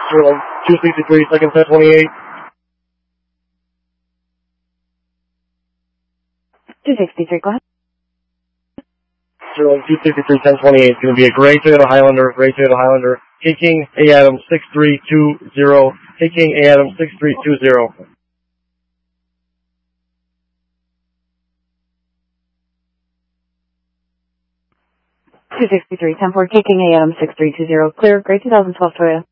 263, second 1028. 263, go ahead. 263, 1028. It's going to be a gray Toyota Highlander, taking A Adam 6320, taking A Adam 6320. 263, 10-4, taking A Adam 6320, clear, gray 2012 Toyota.